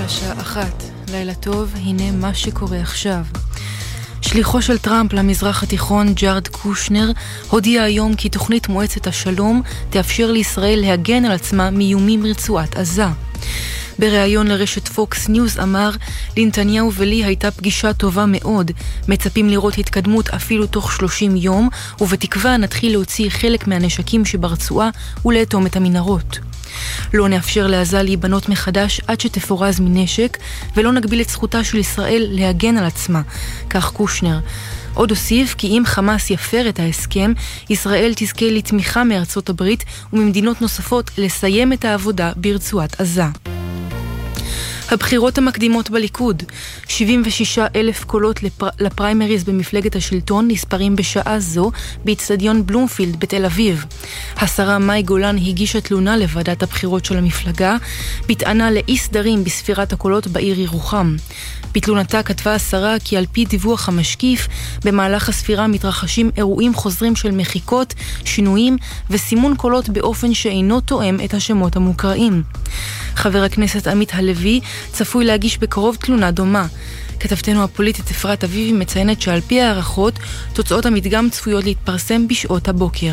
השעה 1, לילה טוב, הנה מה שקורה עכשיו. שליחו של טראמפ למזרח התיכון, ג'ארד קושנר, הודיע היום כי תוכנית מועצת השלום תאפשר לישראל להגן על עצמה מאיומים מרצועת עזה. בריאיון לרשת פוקס ניוז אמר, לנתניהו ולי הייתה פגישה טובה מאוד, מצפים לראות התקדמות אפילו תוך 30 יום, ובתקווה נתחיל להוציא חלק מהנשקים שברצועה ולאטום את המנהרות. לא נאפשר לעזה להיבנות מחדש עד שתפורז מנשק, ולא נגביל את זכותה של ישראל להגן על עצמה, כך קושנר. עוד הוסיף כי אם חמאס יפר את ההסכם, ישראל תזכה לתמיכה מארצות הברית וממדינות נוספות לסיים את העבודה ברצועת עזה. הבחירות המקדימות בליכוד, 76,000 קולות לפריימריז במפלגת השלטון נספרים בשעה זו באצטדיון בלומפילד בתל אביב. השרה מאי גולן הגישה תלונה לוועדת הבחירות של המפלגה, בטענה לאי סדרים בספירת הקולות בעיר ירוחם. בתלונתה כתבה השרה כי על פי דיווח המשקיף, במהלך הספירה מתרחשים אירועים חוזרים של מחיקות, שינויים וסימון קולות באופן שאינו תואם את השמות המוקראים. חבר הכנסת עמית הלוי צפוי להגיש בקרוב תלונה דומה. כתבתנו הפוליטית אפרת אביבי מציינת שעל פי הערכות, תוצאות המדגם צפויות להתפרסם בשעות הבוקר.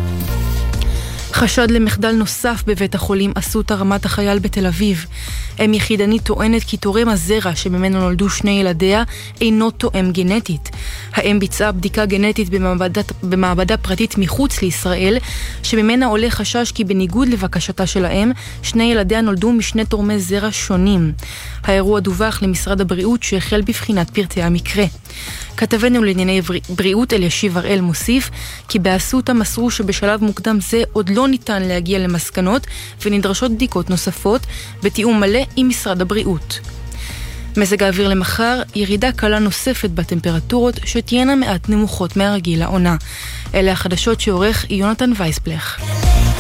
חשד למחדל נוסף בבית החולים אסותא רמת החייל בתל אביב. אם יחידנית טוענת כי תורם הזרע שממנו נולדו שני ילדיה אינו תואם גנטית. האם ביצעה בדיקה גנטית במעבדה פרטית מחוץ לישראל, שממנה עולה חשש כי בניגוד לבקשתה של האם, שני ילדיה נולדו משני תורמי זרע שונים. האירוע דווח למשרד הבריאות שהחל בבחינת פרטי המקרה. כתבנו לענייני בריאות אלישיב הראל מוסיף כי באסותא מסרו שבשלב מוקדם זה עוד לא ניתן להגיע למסקנות ונדרשות בדיקות נוספות בתיאום מלא עם משרד הבריאות. מזג האוויר למחר, ירידה קלה נוספת בטמפרטורות שתהיינה מעט נמוכות מהרגיל לעונה. אלה החדשות שעורך יונתן וייסבלך.